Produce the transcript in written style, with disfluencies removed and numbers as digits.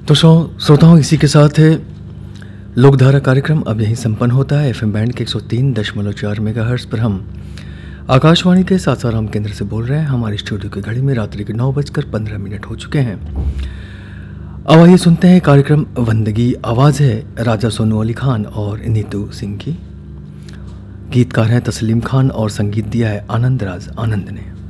तो श्रोताओं, इसी के साथ है लोकधारा कार्यक्रम अब यहीं संपन्न होता है। एफएम बैंड के 103.4 मेगाहर्ट्ज़ पर हम आकाशवाणी के सासाराम केंद्र से बोल रहे हैं। हमारी स्टूडियो की घड़ी में रात्रि के 9:15 हो चुके हैं। अब आइए सुनते हैं कार्यक्रम वंदगी। आवाज़ है राजा सोनू अली खान और नीतू सिंह की। गीतकार हैं तस्लीम खान और संगीत दिया है आनंद राज आनंद ने।